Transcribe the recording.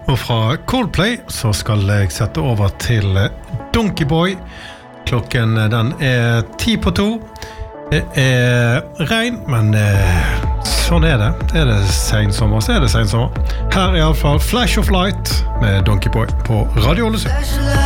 Og fra Coldplay så skal jeg sette over til Donkey Boy. Klokken den 1:10. Det regn, men sånn det. Det sensommer, så det sensommer. Her I alle fall Flash of Light med Donkey Boy på Radio Ålesund.